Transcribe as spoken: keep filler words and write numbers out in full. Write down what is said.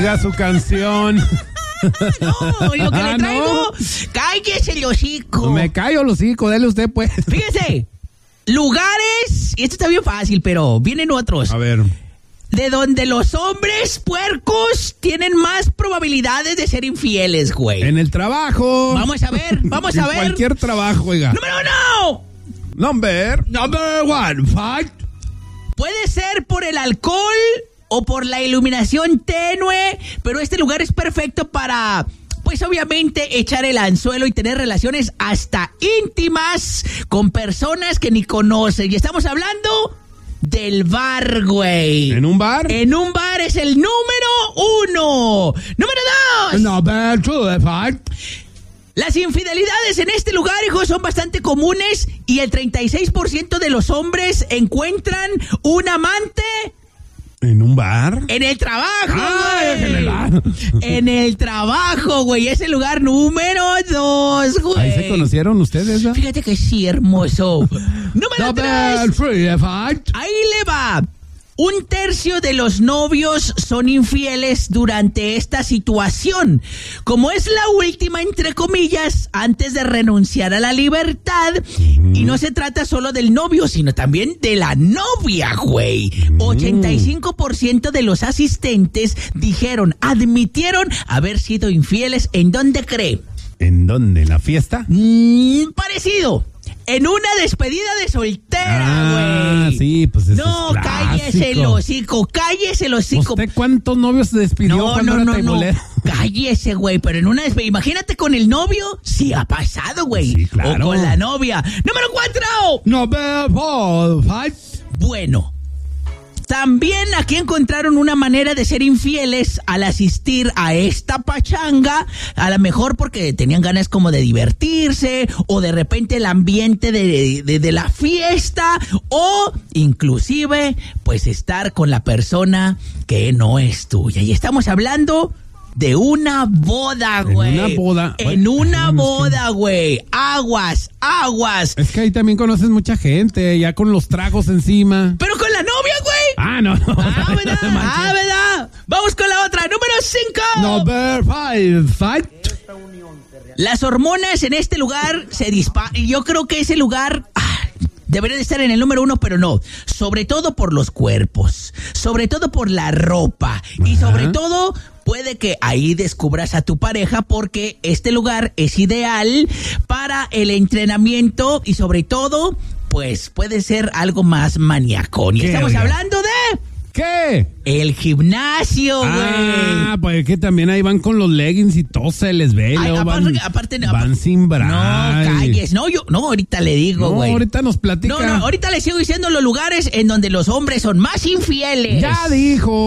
Oiga su canción. No, lo que Ah, le traigo, ¿no? cállese el hocico. Me callo el hocico, dele usted pues. Fíjese, lugares, y esto está bien fácil, pero vienen otros. A ver. De donde los hombres puercos tienen más probabilidades de ser infieles, güey. En el trabajo. Vamos a ver, vamos En a ver. cualquier trabajo, oiga. Número uno. Number. Number one. Fight. Puede ser por el alcohol o por la iluminación tenue, pero este lugar es perfecto para, pues obviamente, echar el anzuelo y tener relaciones hasta íntimas con personas que ni conocen. Y estamos hablando del bar, güey. ¿En un bar? En un bar es el número uno. Número dos. Number two. Fight. Las infidelidades en este lugar, hijos, son bastante comunes y el treinta y seis por ciento de los hombres encuentran un amante ¿En un bar? en el trabajo, Ah, güey. en el bar. En el trabajo, güey. Es el lugar número dos, güey. ¿Ahí se conocieron ustedes, ¿no? Fíjate que sí, hermoso. Número Number tres. three. Fight. Ahí le va. Un tercio de los novios son infieles durante esta situación. Como es la última, entre comillas, antes de renunciar a la libertad. Uh-huh. Y no se trata solo del novio, sino también de la novia, güey. Uh-huh. ochenta y cinco por ciento de los asistentes dijeron, admitieron haber sido infieles. ¿En dónde cree? ¿En dónde? ¿En la fiesta? Mm, parecido. En una despedida de soltera, güey. Ah, sí, pues eso No, es cállese el hocico, cállese el hocico. ¿Usted cuántos novios se despidió No, cuando no, era no, no. teibolero? Cállese, güey, pero en una despedida, imagínate con el novio, sí ha pasado, güey. Sí, claro. O con la novia. Número cuatro. Number four. Fight. Bueno. También aquí encontraron una manera de ser infieles al asistir a esta pachanga, a lo mejor porque tenían ganas como de divertirse, o de repente el ambiente de, de, de la fiesta, o inclusive pues estar con la persona que no es tuya. Y estamos hablando de una boda, güey. En una boda. En una boda, güey. Aguas, aguas. Es que ahí también conoces mucha gente, ya con los tragos encima. Pero con la novia, güey. Ah, no, no. Ah, ¿verdad? Ah, ¿verdad? Vamos con la otra. Número cinco. Number five. Fight. Las hormonas en este lugar se disparan. Yo creo que ese lugar ah, debería de estar en el número uno, pero no. Sobre todo por los cuerpos. Sobre todo por la ropa. Y Ajá. sobre todo, puede que ahí descubras a tu pareja, porque este lugar es ideal para el entrenamiento y sobre todo, pues puede ser algo más maniacón. Y estamos oiga? hablando de... ¿Qué? El gimnasio, güey. Ah, pues que también ahí van con los leggings y todo se les ve. Ay, luego aparte, van, aparte, van aparte, sin bra. No, calles. No, yo, no, ahorita le digo, No, güey. ahorita nos platica. No, no, ahorita le sigo diciendo los lugares en donde los hombres son más infieles. Ya dijo.